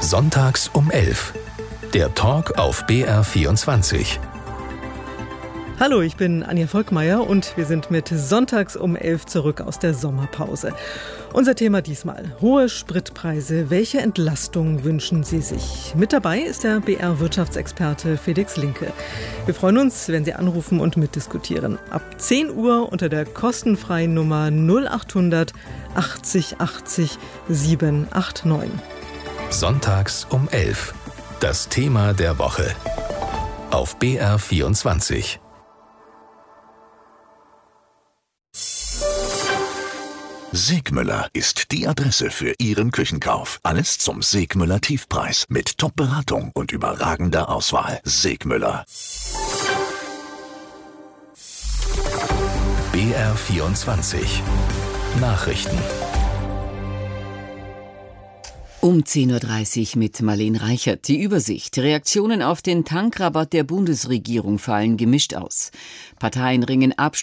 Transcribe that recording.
Sonntags um 11. Der Talk auf BR24. Hallo, ich bin Anja Volkmeier und wir sind mit Sonntags um 11 zurück aus der Sommerpause. Unser Thema diesmal: hohe Spritpreise. Welche Entlastung wünschen Sie sich? Mit dabei ist der BR-Wirtschaftsexperte Felix Linke. Wir freuen uns, wenn Sie anrufen und mitdiskutieren. Ab 10 Uhr unter der kostenfreien Nummer 0800 80 80 789. Sonntags um 11. Das Thema der Woche. Auf BR24. Segmüller ist die Adresse für Ihren Küchenkauf. Alles zum Segmüller Tiefpreis mit Top-Beratung und überragender Auswahl. Segmüller. BR24 Nachrichten. Um 10.30 Uhr mit Marlene Reichert. Die Übersicht. Reaktionen auf den Tankrabatt der Bundesregierung fallen gemischt aus. Parteien ringen